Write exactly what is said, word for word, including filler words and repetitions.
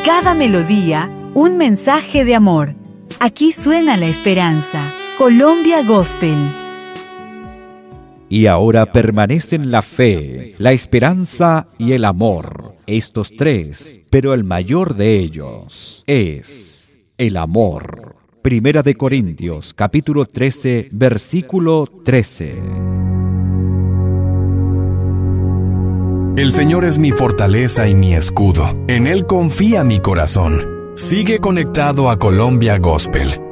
cada melodía, un mensaje de amor. Aquí suena la esperanza. Colombia Gospel. Y ahora permanecen la fe, la esperanza y el amor. Estos tres, pero el mayor de ellos es el amor. Primera de Corintios, capítulo trece, versículo trece. El Señor es mi fortaleza y mi escudo. En Él confía mi corazón. Sigue conectado a Colombia Gospel.